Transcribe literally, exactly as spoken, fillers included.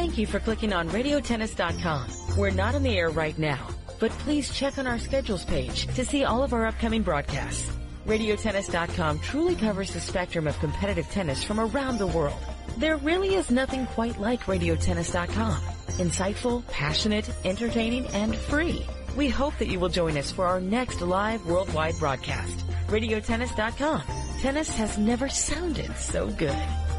Thank you for clicking on radio tennis dot com. We're not on the air right now, but please check on our schedules page to see all of our upcoming broadcasts. radio tennis dot com truly covers the spectrum of competitive tennis from around the world. There really is nothing quite like radio tennis dot com. Insightful, passionate, entertaining, and free. We hope that you will join us for our next live worldwide broadcast. radio tennis dot com. Tennis has never sounded so good.